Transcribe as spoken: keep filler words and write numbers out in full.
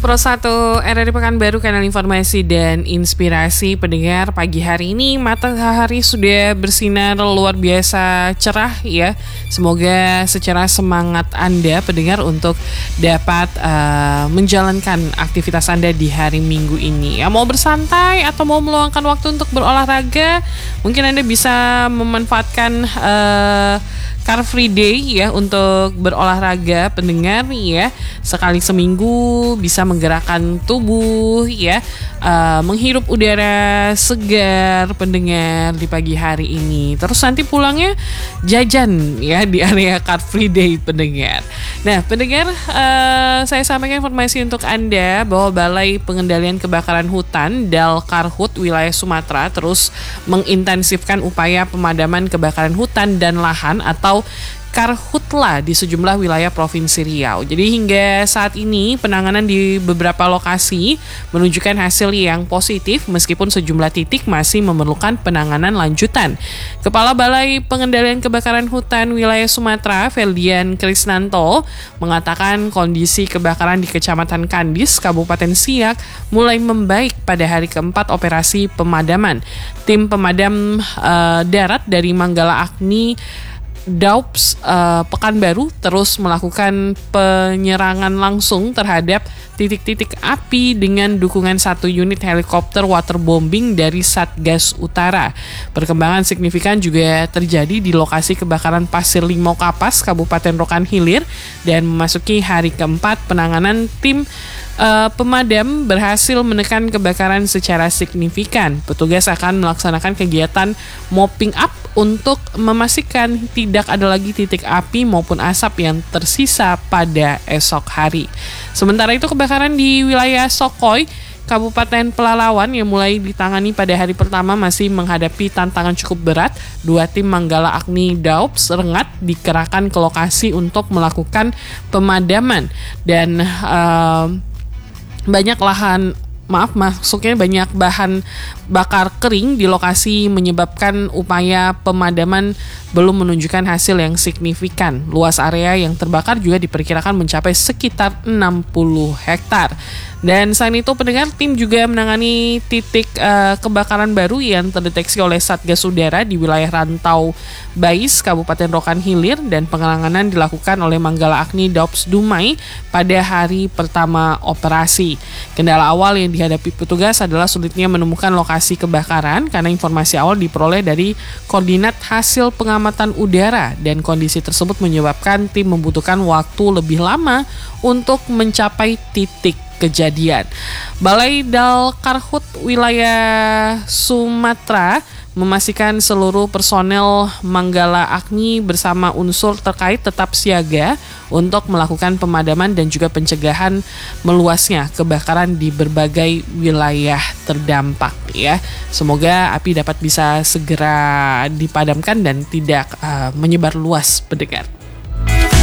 Pro satu R R I Pekanbaru, kanal informasi dan inspirasi pendengar. Pagi hari ini matahari sudah bersinar luar biasa cerah ya. Semoga secara semangat Anda pendengar untuk dapat uh, menjalankan aktivitas Anda di hari Minggu ini. Ya, mau bersantai atau mau meluangkan waktu untuk berolahraga, mungkin Anda bisa memanfaatkan uh, Car Free Day ya untuk berolahraga pendengar ya. Sekali seminggu bisa menggerakkan tubuh ya, uh, menghirup udara segar pendengar di pagi hari ini. Terus nanti pulangnya jajan ya di area Car Free Day pendengar. Nah pendengar, uh, saya sampaikan informasi untuk Anda bahwa Balai Pengendalian Kebakaran Hutan Dalkarhut wilayah Sumatera terus mengintensifkan upaya pemadaman kebakaran hutan dan lahan atau Karhutla di sejumlah wilayah Provinsi Riau. Jadi hingga saat ini penanganan di beberapa lokasi menunjukkan hasil yang positif meskipun sejumlah titik masih memerlukan penanganan lanjutan. Kepala Balai Pengendalian Kebakaran Hutan wilayah Sumatera, Feldian Krisnanto, mengatakan kondisi kebakaran di Kecamatan Kandis, Kabupaten Siak mulai membaik pada hari keempat operasi pemadaman. Tim pemadam uh, darat dari Manggala Agni Daups uh, Pekanbaru terus melakukan penyerangan langsung terhadap titik-titik api dengan dukungan satu unit helikopter waterbombing dari Satgas Utara. Perkembangan signifikan juga terjadi di lokasi kebakaran Pasir Limau Kapas, Kabupaten Rokan Hilir, dan memasuki hari keempat penanganan tim Uh, pemadam berhasil menekan kebakaran secara signifikan. Petugas akan melaksanakan kegiatan mopping up untuk memastikan tidak ada lagi titik api maupun asap yang tersisa pada esok hari. Sementara itu kebakaran di wilayah Sokoy, Kabupaten Pelalawan yang mulai ditangani pada hari pertama masih menghadapi tantangan cukup berat. Dua tim Manggala Agni Daups Rengat dikerahkan ke lokasi untuk melakukan pemadaman dan uh, banyak lahan maaf masuknya banyak bahan bakar kering di lokasi menyebabkan upaya pemadaman belum menunjukkan hasil yang signifikan. Luas area yang terbakar juga diperkirakan mencapai sekitar enam puluh hektar. Dan selain itu pendengar, tim juga menangani titik uh, kebakaran baru yang terdeteksi oleh Satgas Udara di wilayah Rantau Bais, Kabupaten Rokan Hilir, dan penanganan dilakukan oleh Manggala Agni Daups Dumai pada hari pertama operasi. Kendala awal yang dihadapi petugas adalah sulitnya menemukan lokasi kebakaran karena informasi awal diperoleh dari koordinat hasil pengamatan udara, dan kondisi tersebut menyebabkan tim membutuhkan waktu lebih lama untuk mencapai titik kejadian. Balai Dalkarhut wilayah Sumatera memastikan seluruh personel Manggala Agni bersama unsur terkait tetap siaga untuk melakukan pemadaman dan juga pencegahan meluasnya kebakaran di berbagai wilayah terdampak ya. Semoga api dapat bisa segera dipadamkan dan tidak uh, menyebar luas pendengar.